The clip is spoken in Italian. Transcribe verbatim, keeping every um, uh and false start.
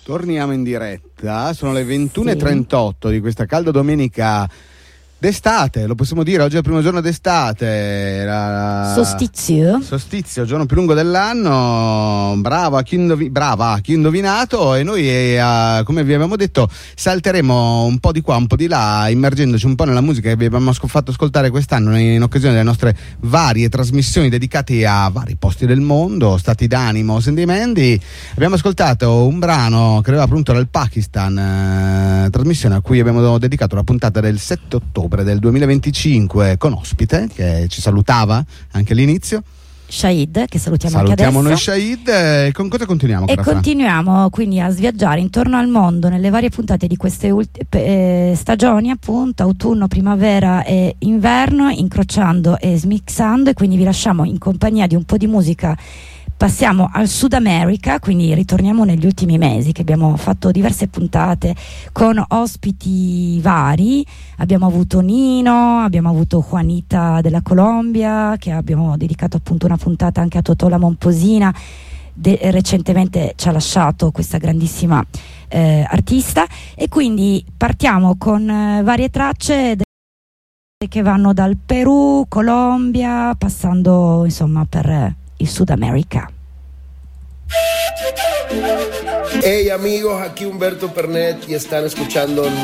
Torniamo in diretta, sono le ventuno e trentotto di questa calda domenica d'estate, lo possiamo dire, oggi è il primo giorno d'estate, la... Sostizio. Sostizio, il giorno più lungo dell'anno, bravo a chi, indovi... Brava a chi indovinato, e noi eh, come vi abbiamo detto salteremo un po' di qua, un po' di là, immergendoci un po' nella musica che vi abbiamo fatto ascoltare quest'anno in occasione delle nostre varie trasmissioni dedicate a vari posti del mondo, stati d'animo, sentimenti. Abbiamo ascoltato un brano che aveva appunto dal Pakistan, eh, trasmissione a cui abbiamo dedicato la puntata del sette ottobre del duemilaventicinque con ospite che ci salutava anche all'inizio, Shahid, che salutiamo, salutiamo anche adesso. noi Shahid, e con cosa continuiamo? E continuiamo quindi a sviaggiare intorno al mondo nelle varie puntate di queste ulti- eh, stagioni, appunto autunno, primavera e inverno, incrociando e smixando, e quindi vi lasciamo in compagnia di un po' di musica. Passiamo al Sud America, quindi ritorniamo negli ultimi mesi, che abbiamo fatto diverse puntate con ospiti vari. Abbiamo avuto Nino, abbiamo avuto Juanita della Colombia, che abbiamo dedicato appunto una puntata anche a Totò Momposina. De- recentemente ci ha lasciato questa grandissima eh, artista, e quindi partiamo con eh, varie tracce de- che vanno dal Perù, Colombia, passando insomma per eh, il Sud America. Hey amigos, aquí Humberto Pernet y están escuchando